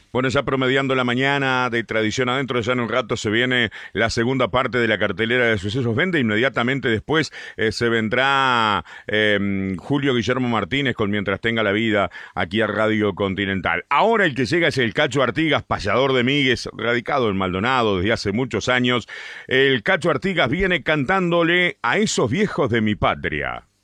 Bueno, ya promediando la mañana de Tradición Adentro, ya en un rato se viene la segunda parte de la cartelera de Sucesos Vende. Inmediatamente después se vendrá Julio Guillermo Martínez con Mientras Tenga la Vida aquí a Radio Continental. Ahora el que llega es el Cacho Artigas, payador de migues, radicado en Maldonado desde hace muchos años. El Cacho Artigas viene cantándole a esos viejos de mi patria.